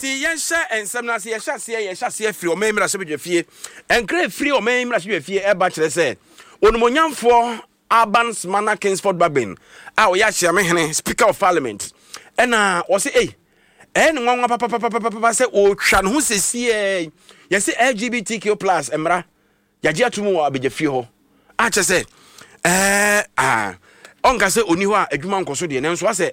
enti yɛnhyɛ ensɛm na se yɛhyɛ free o memra se bedwafie enkra free o memra se bedwafie eba kyerɛ sɛ onumonyamfo Albans Mana Kingsford Babin a o ya hye me Speaker of Parliament ɛna wo se nwanwa papa se o twa no ho sesie yɛse LGBTQ+ emra yagye atomu wɔ abegyafie hɔ a kyerɛ sɛ onka se oni hɔ a adwuma nkoso de nanso ase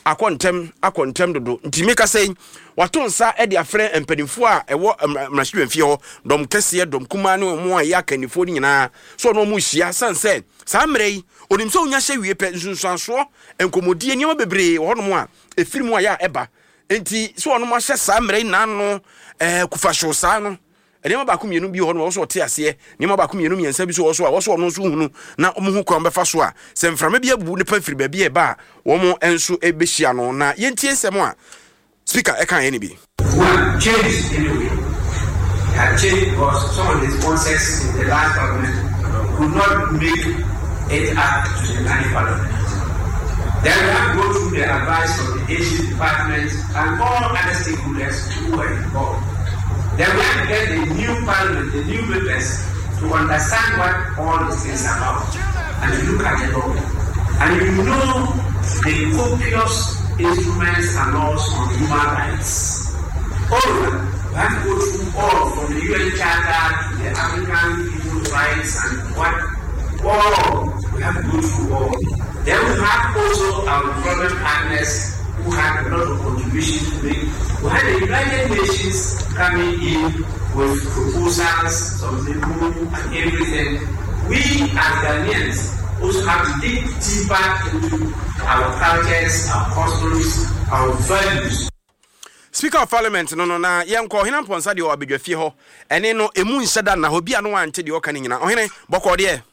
akontem dodo ntimi ka sɛ wato nsa e de afrɛ empanimfo a ɛwɔ mmrahwemfie hɔ dom kɛseɛ dom kuma ne mo a yɛ akanifo ni nyinaa so no mu hyia sanse saa mmerɛ yi onim sɛ onya hyɛ wie pɛ nsunsuanso enkomodie niam bebree wɔ no mu a efiri mu a yɛ eba enti so ono mo hyɛ saa mmerɛ yi nano kufahyo saa no ɛnema ba komienu bi hɔ no wo so te ase ɛnema ba komienu miensa bi so wo so no so hunu na omu hu kwan befa so a sɛ mframa bi abu ne pa firi ba bi e ba wo mo enso ebehia no na yentie nsɛm a speaker ɛka yɛ ne bi change anyway change because some of the sponsors in the last government could not make it up to the Ghana Parliament. Then we have to go through the advice of the Asian department and all other stakeholders who were involved. Then we have to get the new parliament, the new members, to understand what all these things are about and to look at the law. And you know the copious instruments and laws on human rights. All of them. We have to go through all from the UN Charter to the African People's Rights and what all. We have to go through all. Then we have also our development partners who had a lot of contributions to make. We had the United Nations coming in with proposals, some people and everything. We as Ghanaians also have to dig deeper into our cultures, our customs, our values. Speaker of Parliament no na yenko hena mponsa de obedwafie ho ene no emu nhyeda na ho bia no wante de oka ne nyina ohene bokọ de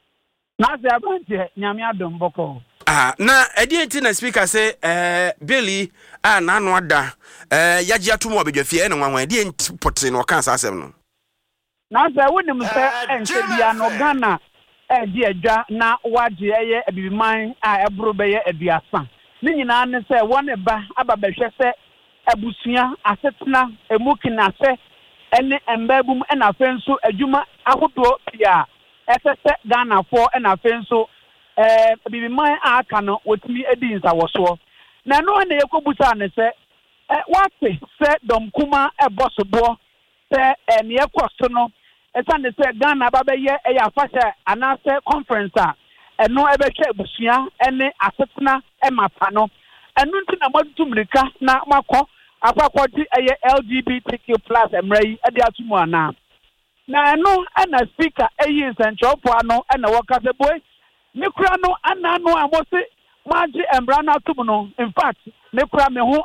na se abante nyame adom bokọ na edi na speaker say Billy na no ada yagye atomu obedwafie ene nwanwan edi pote no ka sa asem no na se wonim se enche bia no Ghana di adwa na wagye eye abibiman a ebro be ye aduasa ne nyina ne se wone ba aba behwe se abusuya asetena emukina se ene embabum ena fenso adwuma ahodo pia esese Ghana for ena fenso bibiman aka no wotimi edi nsa woso na no ene yekobusa ne se wate se domkuma ebosobo se ne yekoso no esa ne se Ghana babeye eya fasha anase conference a eno ebehwe abusuya ene asetena emapa no enu nti na motumrika na makọ akwakọdi eye LGBTQ+ emrai ade atumu ana na enu ana speaker eyi nsenchopo ano ana wakase boy mikura no ana no amosi maji embra na atumu no in fact mikura me ho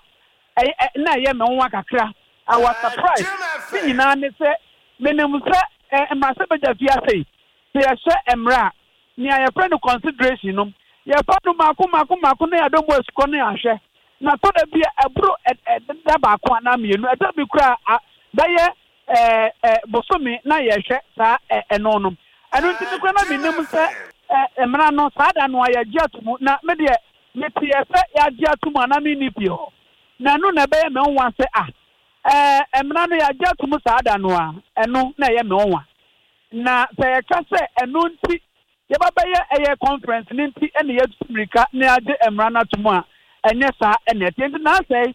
na ye me ho akakra I was surprised nyina ne se menem se emase bedafia sei se ye hye emra ni aye friend consideration no ye fa no mako na ya domo esiko na ahwe na to da bia ebro da ba ko na mienu eta bi kura da ye bosomi na ye hwe sa eno no eno nti kura na minim se emra no sa da no ya giatumu na me de metie se ya giatumu na mi ni pio na no na be me nwa se emra no ya giatumu sa da no eno na ye me nwa na se ye ka se eno nti ye baba ye conference ninti ene ye tumrika na ade emra na tumu a enye sa ene tenti na say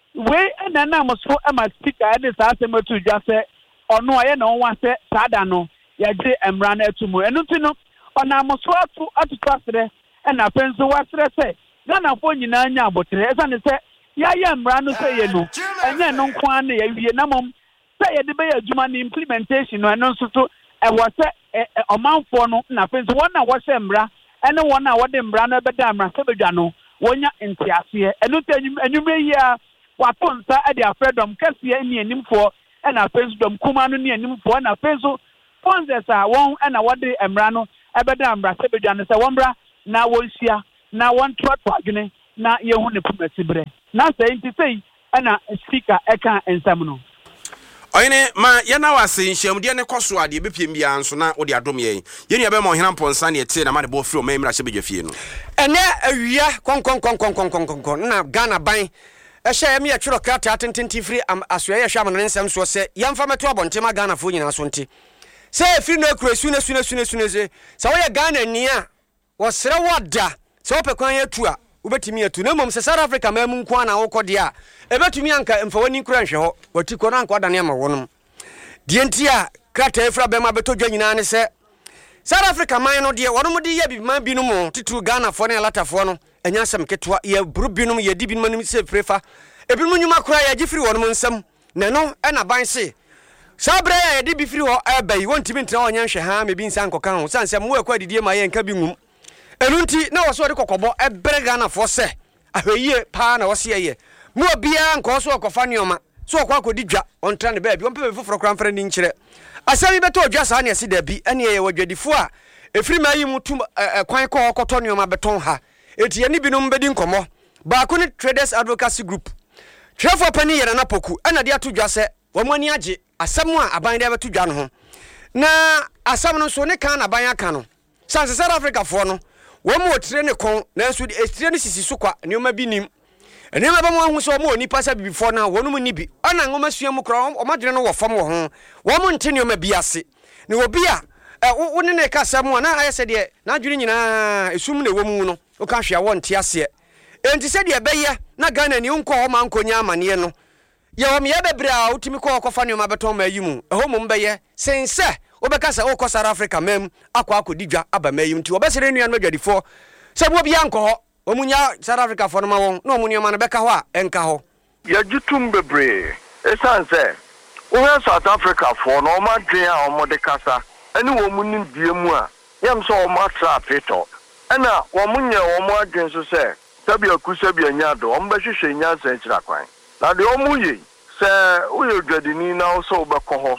we ena na moso ama speaker ade sa asematu dwa se ono aye na onwa se sada no ye de emra na tumu enu ti no ona moso atu kwasre ena penso wasre se Ghana fo nyina anya abotre esa ne se ya ye emra no se ye no enye no nkwa na ye wie na mom se ye de be adwuma ni implementation no eno nso so ewo se omanfo no na penso wona wo se emra ene wona wo de emra no be da emra se bedwa no wonya ntiase enu anyume yi a watonsa e de afredom kase ni animfo e na Facebook kuma no ni animfo na Facebook sponsors a won e na wode emra no e be da emra se bedwa no se wonbra na wonsia na won trot adwene na yehu ne pumasibere na se ntisei e na speaker e kan ensam no oyene ma yana wase nhyiamde ne koso ade bepiem bia nso na ode adom ye yenu ya be mo hena mponsa ne ete na ma de bo firi o ma mira hye bedwafie no ene awia kon na Ghana ban ɛhyɛ me yɛtwerɛ krata atententi firi asoɛ yɛ hwɛ amana nsɛm so sɛ yɛmfa mɛto abɔntema Ghana fo nyina so nti sɛ efiri no akura sune sɛ woyɛ Ghana ni a wɔsrɛ wɔda sɛ wopɛ kwan yɛtu a wobɛtumi atu na mmom sɛ South Africa ma mu nko na wokɔ de a ɛbɛtumi anka mfa wani kura nhwɛ hɔ wati kɔ no anka wadane ama wɔnom deɛ nti a krata efra bɛma bɛtɔ dwa nyinaa ne sɛ South Africa man no deɛ wɔnom de yɛ bibima binom tituru Ghana fo ne alatafoɔ no ɛnya asɛm ketewa yɛ buru binom yɛ di binom anim sɛ prefa ebinom nyuma kora yɛ gifiri wɔnom nsɛm na no ɛna ban se saa bere yɛ de bi firi hɔ ɛba yi wɔntimi ntina wɔnyɛ nhwɛ ha me bi nsa nkɔka ho sanse mo akɔ adidie ma yɛ nka bi ngum ɛnu nti na wɔso de kɔkɔbɔ ɛbere Ghana fo sɛ ahwɛyie paa na wɔse yɛ mo obia nkɔ so ɔkɔfa nneɔma so ɔkɔ akɔdi dwa ɔntra ne baabi ɔmpɛ foforo kora mfrɛ ni nkyerɛ asɛm bɛtɔ dwa saa ne ɛse da bi ɛne yɛ wadwadifo a efiri ma yi mu tum kwan kɔ ɔkɔtɔ nneɔma bɛtɔn ha eti yɛ ne binom bɛdi nkɔmɔ baako ne Traders Advocacy Group Trefo pani yɛrɛ na poku ɛna de ato dwa sɛ wɔn ani agye asɛm a aban de abɛto dwa no ho na asɛm no so ne kan na aban aka no sanse South Africa fo no wɔn mo tire ne kon na nso estire ne sisi so kwa nneɛma bi nim nneɛma ba mo ahu sɛ wɔn oni pasa bibifo na wɔn mo ni bi ɔna ngoma sua mu kora wɔn adwene no wɔ fam wɔ ho wɔn mo nte nneɛma bi ase ne obi a wo ne ka asɛm a na ayɛ sɛ deɛ na adwene nyinaa esum na ɛwɔ mu no wo ka hwɛ wɔn nte aseɛ enti sɛ deɛ bɛyɛ na Ghana ni nkɔ hɔ ma nkonya amane no yɛ wɔn yɛ bebre a wotimi kɔ kɔfa nneɛma bɛtɔn ma yi mu ɛhɔ mom bɛyɛ sense wobɛka sɛ wokɔ South Africa mam akɔ didwa aba ma yi mu nti wɔbɛsere nnuan madwadifo sɛ bo bia nkɔ hɔ wɔmunya South Africa fo no ma wɔn na wɔn nneɛma no bɛka hɔ a ɛnka hɔ yɛgyetum bebre esan sɛ wohɛ South Africa fo no ɔma dwen a ɔmo de kasa ɛne wɔn mu nim bie mu a yɛm sɛ ɔmo atra afetɔ ɛna wɔn nyɛ wɔn adwen so sɛ sabi akusabi anya do ombehwehwe nya nsankyira kwan na de omuye se uye dwadini na wo so bɛkɔ hɔ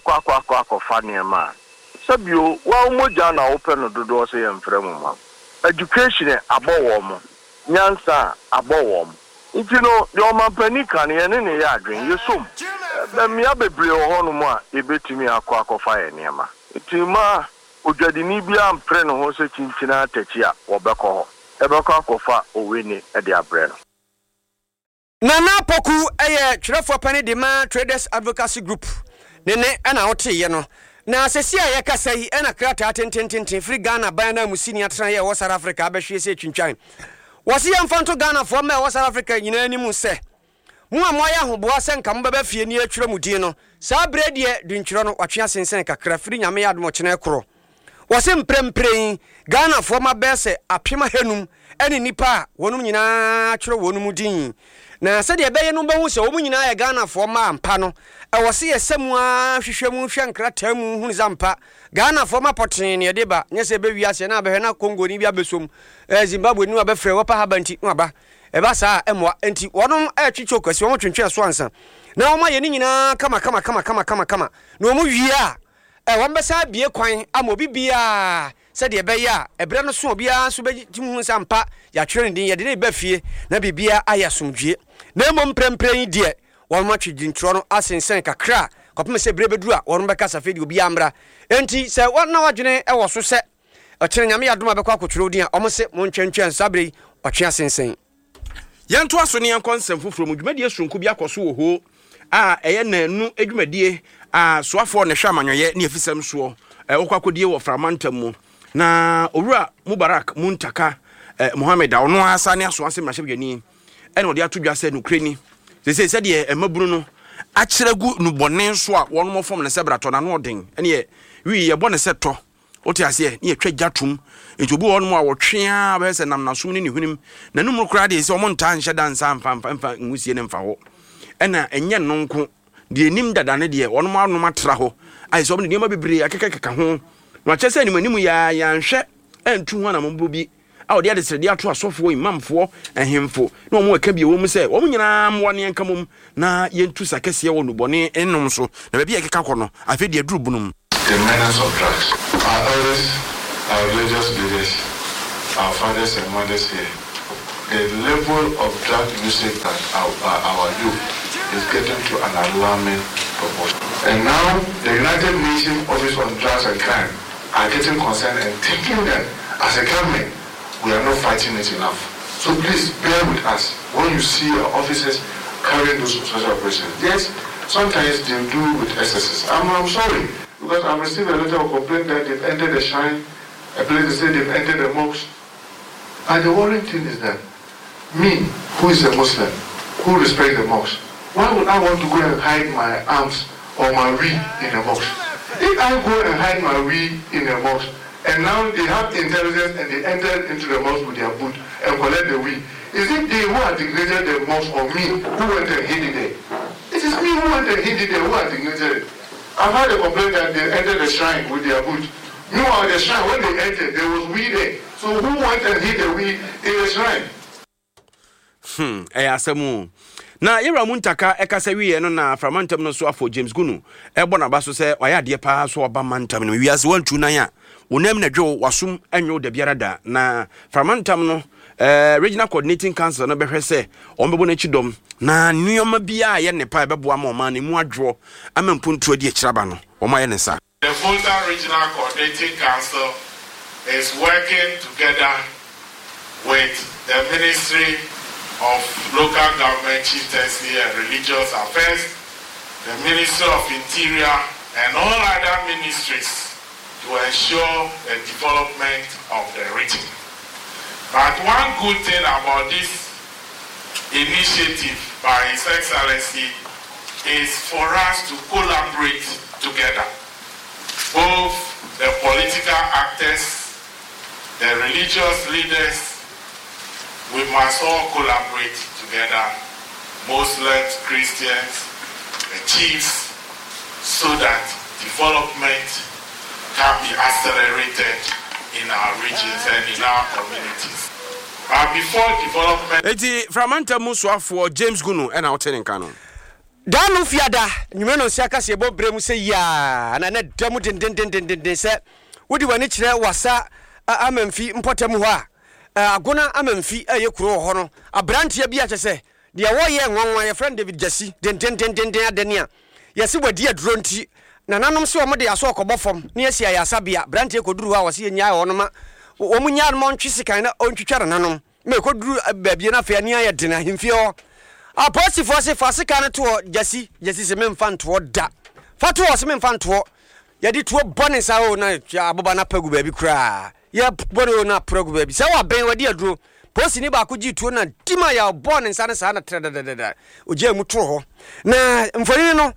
akɔ fa ne ma sabi o wa umoja na open no dodo so ye mfrɛ mu ma education abɔwɔ mo nyansa abɔwɔ mo nti no de o ma panika ne ne ya adwen yesom ba mi abebre hɔ no mu a ebetumi akɔ fa ye ne ma nti ma odwadini bia mfrɛ no ho so kintina atachi a wo bɛkɔ hɔ ebeko akofa owini e de abreno Nana Poku eye twerɛfo pani de ma Traders Advocacy Group ne na woteye no na asesi a yɛkasa yi na krata atentententen free Ghana ban na musini atran ye wo South Africa abɛhwe se twintwan wɔse yɛmfa Ghana fo ma wo South Africa nyina ni mu sɛ mu a moya hoboa sɛ nka mbɛba fie ni atwerɛ mu din no saa bredie de ntwerɛ no watwe asensen kakra free nyame yɛ admo kyene koro wɔse mprempren Ghana fo ma bɛsɛ apema henum ɛne nipa wɔnum nyinaa atwerɛ wɔnum din na sɛ de ɛbɛyɛ no bɛhu sɛ wɔn nyinaa yɛ Ghana fo ma ampa no ɛwɔ se yɛsɛmu a hwehwɛ mu hwɛ nkrata mu hunu zampa Ghana fo ma pɔten ne de ba nyɛ sɛ bɛwi ase na bɛhɛ na Congo ni bi abesom Zimbabwe ni abɛfrɛ wɔpa habanti no aba ɛba saa ɛmoa enti wɔnom ɛtwitwo kwasi wɔn twentwe so ansa na wɔn ayɛ ne nyinaa kama na wɔn wie a wɔn bɛsa bie kwan ama obi bia sɛ de ɛbɛyɛ a ɛbrɛ no so obia so bɛtimu sampa yɛatwerɛ ne din yɛde ne ba fie na bibia ayɛ somdwie na mmom prɛmprɛn deɛ wɔn matwe dintro no asensen kakra kɔpem sɛ brɛ bɛduru a wɔn bɛka safe de obia amra enti sɛ wɔn na wadwene ɛwɔ so sɛ ɔkyerɛ nyame yɛadom a bɛkɔ akɔtwerɛ din a ɔmo se montwɛntwɛn sabre ɔtwe asensen yɛnto aso ne yɛnkɔ nsɛm foforɔ mu dwumadie sonko bi akɔ so wɔ hɔ a ɛyɛ nanu adwumadie a soafoɔ ne hwɛ amanyɔyɛ ne afisɛm soɔ wɔkɔ akɔdie wɔ framantam mu na owura Mubarak Muntaka Mohammed ono asa ne aso asem rahye bwani ene ode ato dwa sɛ nukreni sɛ de emaburu no akyerɛ gu no bɔne so a wɔn mo fom ne sɛ brato na no ɔden ene wi ye bɔne sɛ tɔ wote ase ne yɛtwa gyatum enti obi wɔn mo a wɔtwea bɛ sɛ nam naso ne hunim na no mu kra de sɛ ɔmo nta nhyɛ dansa mfa ngusie ne mfa hɔ ɛna enye nonko de enim dada ne de wɔn mo anom atra hɔ ai sɛ ɔmo ne ma bebre akekeka ho na kyɛ sɛ animanimu ya nhwɛ antu ho na mombo bi a ɔde ade srede ato asɔfo imamfo ahemfo na ɔmo aka bi wɔ mu sɛ ɔmo nyinaa mo ne nka mom na yentu sakɛseɛ wɔ nubɔne ennom so na baabi yɛkeka kɔ no afɛ de aduru bunum the menace of drugs our elders our religious leaders our fathers and mothers here the level of drug usage that our youth is getting to an alarming proportion and now the United Nations Office on Drugs and Crime are getting concerned and thinking that as a government we are not fighting it enough. So please bear with us when you see our officers carrying those special operations. Yes, sometimes they do with excesses. I'm sorry, because I've received a letter of complaint that they've entered the shrine, a place they say they've entered the mosque. And the worrying thing is that me, who is a Muslim, who respects the mosque, why would I want to go and hide my arms or my weed in a mosque? If I go and hide my weed in a mosque, and now they have intelligence and they enter into the mosque with their boot and collect the weed, is it they who are designated the mosque or me who went and hid it there? It is me who went and hid it there who are designated it. I've had a complaint that they entered the shrine with their boot. Meanwhile, the shrine, when they entered, there was weed there. So who went and hid the weed in the shrine? Asemu. Na yɛwura mu ntaka ɛkasa wiye no na framantam no so afɔ James Gunu ɛbɔ na ba so sɛ ɔyɛ adeɛ pa so ɔba mantam no wiase wantu nan a onam na dwo wasum anwo da biara da na framantam no regional coordinating council no bɛhwɛ sɛ ɔmbɛbɔ na chidom na nneɛma bia yɛ ne pa bɛboa ma ɔma ne mu adwo ama mpuntu adi akyiraba no ɔma yɛ ne sa. The Volta Regional Coordinating Council is working together with the Ministry of Local Government Chieftaincy and Religious Affairs, the Ministry of Interior, and all other ministries to ensure the development of the region. But one good thing about this initiative by His Excellency is for us to collaborate together. Both the political actors, the religious leaders, we must all collaborate together, Muslims, Christians, the chiefs, so that development can be accelerated in our regions and in our communities. But before development... Eti Framanta Muswa for James Gunu and our telling canon. Danu fiada, nyumeno siaka sebo bremu se ya, na ne demu den se, wudi wanichire wasa amemfi mpotemu wa. Agona amemfi kuro ho no abrantia bi akyese de woye nwanwa ye friend David Jesse den adenia yesi wadi aduro nti na nanom se omo de aso okobofom na yesi ayasabia brantia koduru ha wose nya ho no ma omunya no montwe sikan na ontwetware nanom me koduru baabie na fa ne ayedena himfie ho aposifo se fasika ne to Jesse se memfa nto da fa to se memfa nto yedi to bone sa o na aboba na pagu baabi kura ya bone na progu baby say wa ben wadi aduro posi ni ba ko gitu na tima ya bone nsa ne sa na trededede oje mu to ho na mfoni no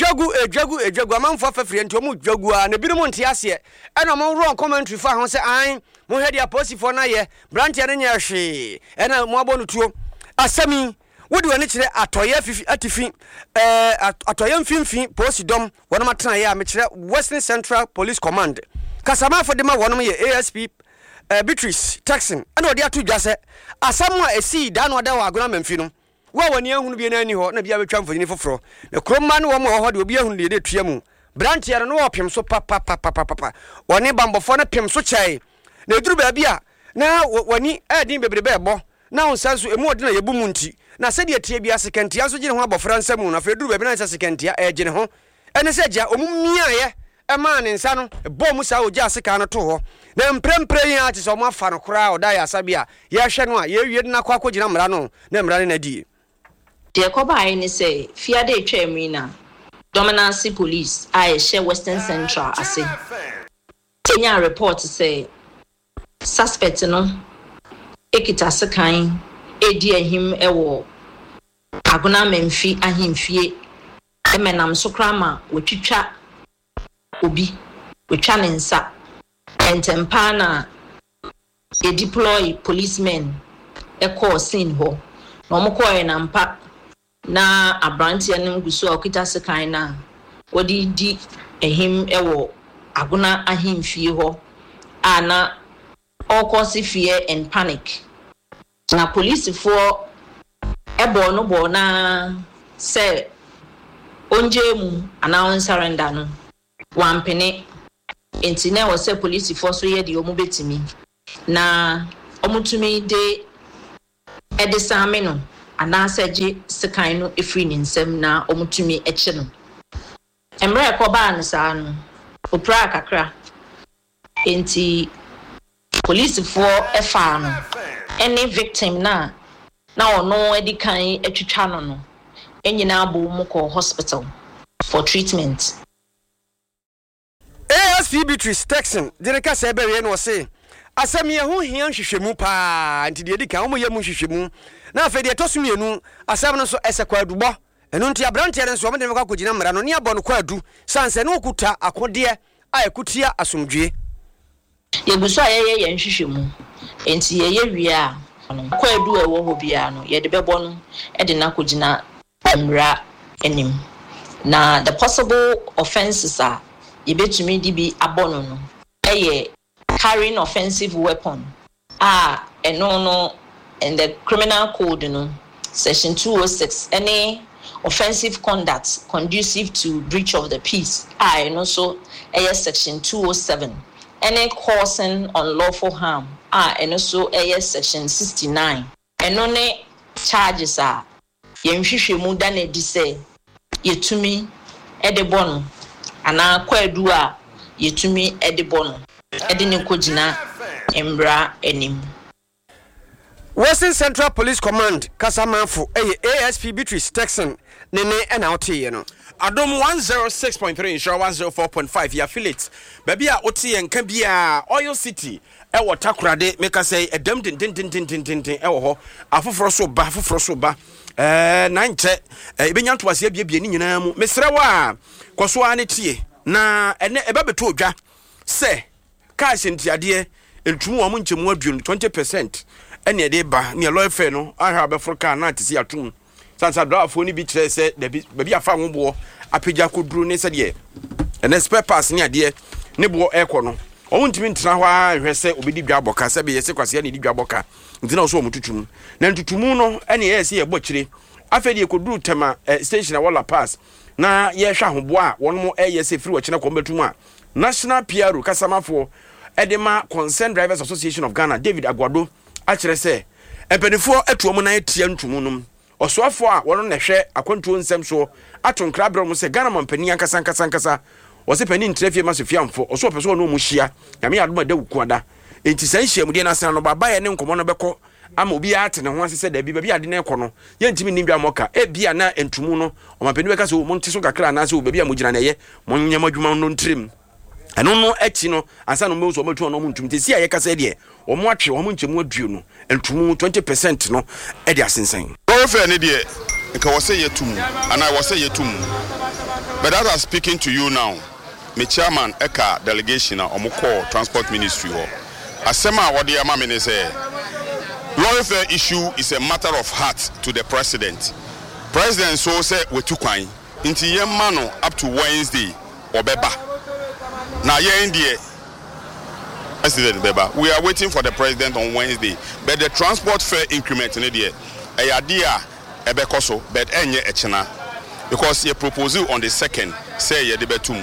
edwagu amanfo afafire nti omu dwagu a na binom nte ase e na mo ro commentary fa ho say an mo hedi aposi fo na ye branch ya ne nya hwe e na mo abonu tuo asami wodi wani kire atoye fifi atifi atoye mfimfi posi dom wona matena ye a me kire Western Central Police Command kasama for dem wonom ye ASP Beatrice Texan and odi atu dwase asam a esi da no da wa agona mamfi no wa wani ahunu bi na ani ho na bia betwa mfoni foforo na kromma no wo mo ho de obi ahunu de tua mu branch ya no wo pem so papa woni bambofo na pem so chai na eduru ba bia na wani adin bebrebe ebo na onsanso emu odi na yebu mu nti na se de tie bia sekentia so gine ho abofra nsamu na fa eduru ba bi na se sekentia gine ho ene se gya omumia ye ema ne nsa no bo mu sa ogya sika no to ho na mprempre yin ati so mo afa no kora oda ya sabia ye hwe no a ye wie na kwa kogina mra no na mra ne na di de ko ba ni say fiade etwamri na dominance police I share Western Central ase tenya report say suspect no ekita sekan edi ahim ewo agona memfi ahimfie emenam so krama wotwitwa obi wetwa ne nsa entempa na deploy policemen call scene ho na omkoye na mpa na abrantie ne nguso okita sekan na wodi di ehim ewo agona ahimfie ho ana all cause fear and panic na police for ebo no bo na say onje mu announce surrender no wampene enti na wo say police force so ye de omu betimi na omutumi de edisame no anasaje sekan no efri ni nsem na omutumi eche no emre ko ba no sa no opra kakra enti police for efa no any victim na ono edi kan etwitwa no enyina abo mu ko hospital for treatment. ASP Beatrice Texan direka se be we no se asem ye ho hia hwehwemu pa nti de edi kan omo ye mu hwehwemu na afa de toso mienu asem no so esekwa adubo eno nti abrante ne so omo de mekwa kogina mra no ne abo no kwa adu sanse ne okuta akode a ekutia asomdwe yeguso ayeye ye nhwehwemu enti ye wie a kwa adu ewo ho bia no ye de bebo no e de na kogina mra enim na the possible offenses are yebetumi di bi abono no eye carrying offensive weapon eno no in the criminal code no section 206 any offensive conduct conducive to breach of the peace eno so section 207 any causing unlawful harm eno so section 69 eno ne charges yenhwehwemu da na di say yetumi edebono ana kwadu yetumi edebono edine kogina embra enim. Western Central Police Command Kasamanfo ASP Beatrice Texan nene ena otiye no Adom 106.3 insure 104.5 ya affiliate baby a otiye nka bia Oil City ewo takurade meka say edam tin ewo ho afoforo so ba na nche ebenya ntwase bia ni nyina mu mesrewa koso ane tie na ene eba beto odwa se cash ntiade entumu wo nchemu aduonu 20% ene ede ba ne lawyer fe no ahwa abefroka na atisi atum sansa drafo ni bi kire se baby afa nwbo apagya koduru ne se de ene spare pass ne ade ne bo ekọ no o ntimi ntena ho ahwe se obedi dwa boka se be yese kwase ne di dwa boka ntina so omututum na ntutumu no ene yese ye bokire afedi ekoduru tema station na wala pass na ye hwa hobo a won mo yese free wachina ko betum a National PRO Kasamafo Edema Concerned Drivers Association of Ghana David Aguado akire se empenifo atuomo na etia ntumu num osoafo a wono na hwe akwantuo nsem so atonkra bro mo se Ghana mampani ankasa wose pani ntrefie masofiamfo oso peso no mu hia nyame adoma da wukuada enti san hia mu de na san no baba ye ne nkomo no beko ama obi ate ne ho asese da bi bia ade na ekọ no ye ntimi nimdwa moka bia na entumu no o mampani beka so mo nti so kakra na so bia mo gina na ye mo nyam adwuma no ntrim eno no echi no ansa no me so matu no mo ntum te si aye kasa de o mo atwe o mo nchemu aduo no entumu 20% no e de asensan o fe ne de nka wo say yetum and I was say yetum but as I'm speaking to you now me chairman eka delegation omukọ transport ministry ho asema wode ama me ne say lawyer issue is a matter of heart to the president so say wetu kwan nti yemma no up to Wednesday obeba na yen die president beba we are waiting for the president on Wednesday but the transport fare increment in there eyadea ebekoso but enye echina because he proposal on the 2nd say ye debetum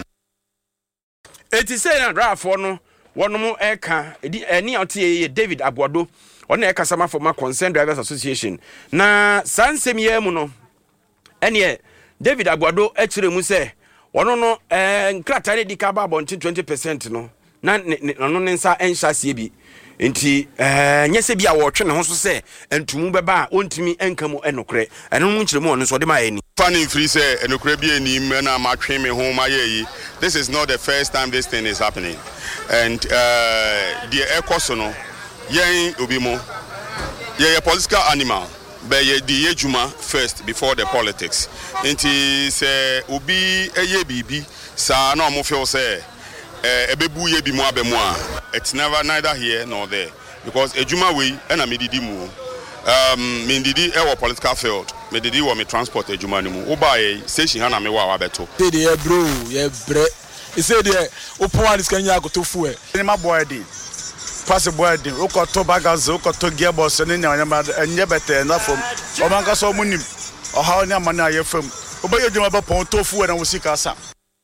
eti say na drafo no wono eka eni otie David Aguado ona eka sama for ma Concerned Drivers Association na sansem ye mu no ene David Aguado ekire mu say wono no nkrata ne dika ba bonti 20% no na no nsa enhyasie bi enti nyese bia wo twe ne ho so se entumu beba ontimi enkamu enokre eno mu nkyeremu ono so de ma ani fanning free say enokre bi ani na ma twe me ho ma ye this is not the first time this thing is happening and the ekoso no yen obi mo ye political animal but ye di ejuma first before the politics enti say obi eye bibi sa na mo feel say ebebu ye bi mu abemu a it's neither here nor there because ejuma we na medidi mu medidi e political field medidi wo me transport ejuma ni mu wo ba ye station ha na me wa beto say dey bro ye bre e say dey open one can ya go to fuel ni ma boy dey pass boy dey o ko to bagaze o ko to gearbox ni nya ma enye bete na fom o man ka so munim o ha ni amana ye fam o ba ye ejuma ba pon to fuel na wo sika sa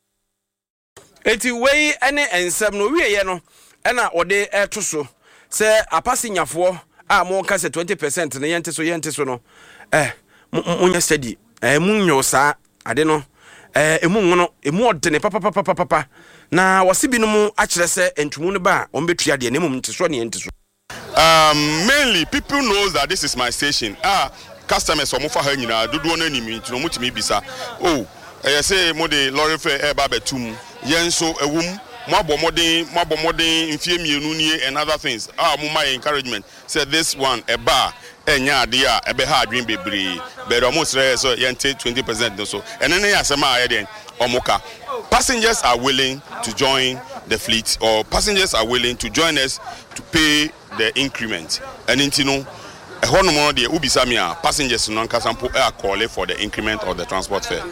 eti wei ene ensem no wieye no ena ode eto so se apase nyafo a mo ka se 20% na yente so no munya steady munyo sa ade no emu ngono emu ode ne papa na wose bi no mu a kire se entumu no ba on betua de ne mum nte so ne yente so Mainly, people knows that this is my station. Customers are mufa hanyina. Dudu ona ni mi. Tuno muti mi bisa. Oh, I say mo de lorry fare babetum. Yenso ewum. Mabo modern, infie mienu nie and other things. My encouragement. Said this one a bar. Enya dia ebe ha adwin bebre. But almost so yente 20% so. And then asema ayeden omoka. Passengers are willing to join the fleet, or passengers are willing to join us to pay the increment. And intino a honomo de ubisamia passengers non kasampo are calling for the increment of the transport fare.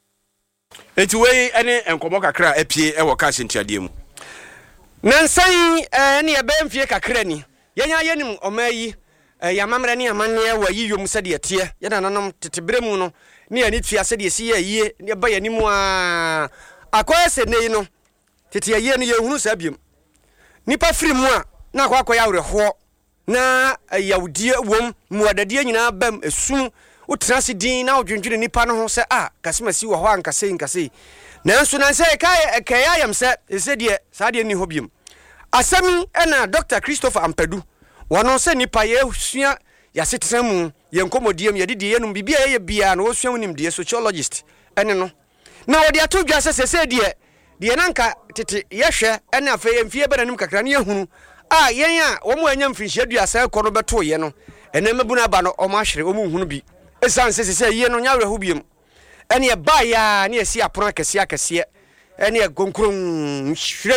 Eti wey ene enkomo kakra apie e wo cash ntiade mu. Nansan ne ebe mfie kakra ni. Yenya yenim omayi yamamre ne amane wa yiyom sɛ de tie. Ye nananom tetebre mu no ne ani tua sɛ de si yie ne ba yanimu a akoye se nei no tete yie no ye hunu sa biem. Nipa firi mu a na akwa yawerho na yawdie wom muadadie nyina bam esum utrase din na odwendwene nipa no ho se kasemasi wo ho ankase nanso nanse kaya yam se de sa de ni hobiem asami na Dr. Christopher Ampadu wono se nipa ye sua yasetremu ye nkomodiem ye de yenum bibia ye bia na osua unim de sociologist ene no na odi atodwa se de nanka tete yehwe ene afa mfie benanim kakra ne yehunu yen wo mo anya mfinhia duasa ko no beto ye no ene mabuna ba no o ma hwere o mu hunu bi esan se ye no nya werɛ biem ene ye ba ya ne esi apono akese ene ye gonkron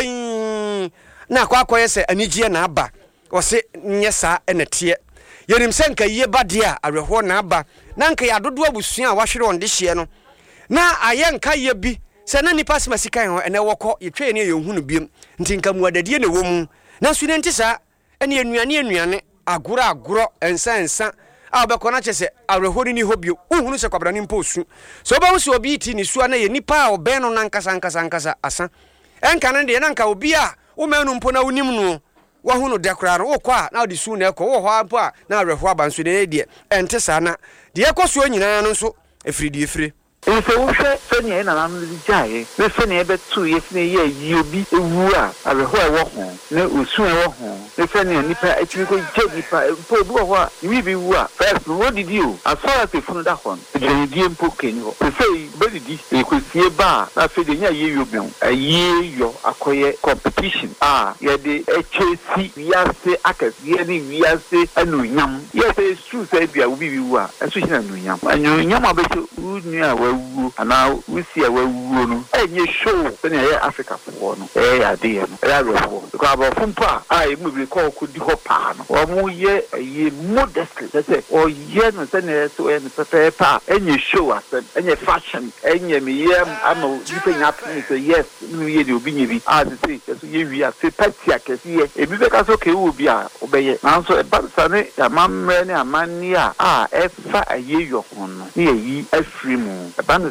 hweren na kwakoye se anigye na aba o se nye sa ene tie yenim se nka ye ba de a awerɛho na aba na nka ya dodo abusua a wahwere on de hye no na aye nka ye bi se na nipa semasi kan ho ene wokɔ yetwe ne ye hunu biem nti nka muadadie ne wo mu na su ne ntisa ene enuane agoro ensa abekɔ na kyese awerɛho ni hobio uhunu se kwabra ni mposu so ba wo se obi ti ni su na ye nipa a oben no nankasa asa enka ne de na nka obi a wo manu mpo na wonim no wahunu dekora no wokɔ a na odi su na ekɔ wo hɔ ampo a na awerɛho abanso de die ente sa na de ekɔ so nyina no so efiri If you say, Sonia and I'm Jay, the Sonia bet 2 years in a year, you be a woo, a whole walk home, no, soon walk home. The Sonia Nipper, actually go Jennifer, poor, you be woo. First, what did you? As far as the phone that one, the Jadian Pokin, to say, very this, they could see a bar, not for the year you know, a year your acquire competition. Yeah, the HAC, we are say, Akas, we are say, a new yam. Yes, it's true, say, we will be woo, and so yam. And you yam, I bet you near. And now we see a way you show when Africa for no idea. Because about Fumpa, I maybe call could do pan or more year a year modestly. That's it. Or year and send to any paper and you show us and your fashion and your I'm keeping up and say yes, you'll be as I say, we are say Patia here. If you because okay, will be obey. Now so about Sunday, a man, a mania, a year your own near ye a free moon.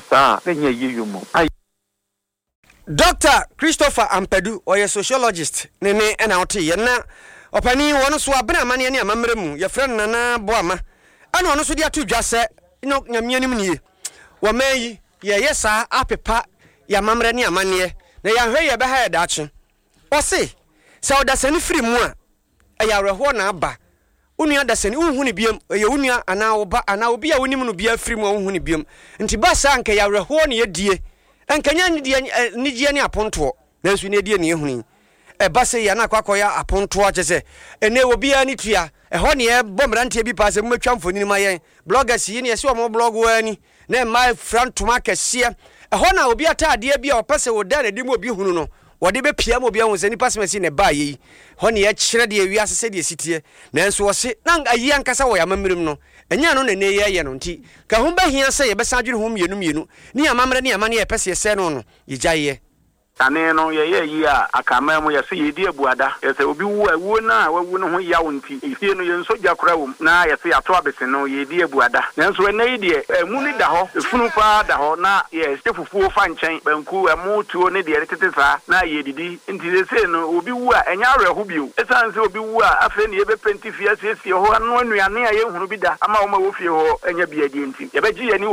Dr. Christopher Ampadu or a sociologist nene and out here na opani one so abena mane ne amamremu your friend Nana Boama and one so dia to just say no nyamianim nie wo mayi ye yesa apepa ya mamre ne amane na ya hwe ye be ha dache o se odasani firi mu a ya reho na aba unua dasani unhu ne biem ye unua ana oba ana obi a wonim no bia firi mu unhu ne biem nti ba sa nka ya reho ne ye die enkanya ne die ne aponto nanso ne die ne ehuni ba se ya na kwakoya aponto achese ene obi a ne tua ho ne ye bomrante bi paase mu matwa mfoni ma yen bloggers yi ne ye se o mo blog wani na my front to market sie ho na obi atade bia opese wo da de mu obi hunu no wode be pia mo bia ho se ni pasmesi ne ba yi ho ne ye kyere de wi asese de sitie nanso wo se na ayi ankasa wo ya mamrem no enya no ne ye no nti ka ho ba hia se ye be sadwene ho mienu ni amamre ni amane ye pese se no no ye gyaye ane no ye yi a akama mu ye se ye di abuada ye se obi wu na wawu no ho ya wonti ifie no ye nso gya kora wo na ye se ato abese no ye di abuada nanso ene yi de mu ni da ho funu pa da ho na ye se fufuo fa nchen banku emu tuo ne de tete sa na ye didi nti se no obi wu a enya areho bio esan se obi wu a afa ne ye be penti fie ho ano anuane a ye hunu bi da ama wo ma wo fie ho enya bia di nti ye be gi ye ni